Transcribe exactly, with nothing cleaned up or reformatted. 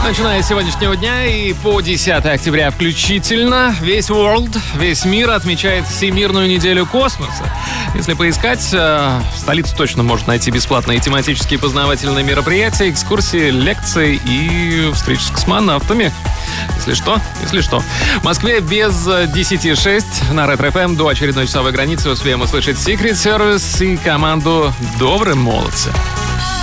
Начиная с сегодняшнего дня и по десятое октября включительно, весь world, весь мир отмечает Всемирную неделю космоса. Если поискать, в столице точно можно найти бесплатные тематические познавательные мероприятия, экскурсии, лекции и встречи с космонавтами. Если что, если что. В Москве без десяти шесть на Ретро-эф эм до очередной часовой границы успеем услышать Secret Service и команду «Добрые молодцы».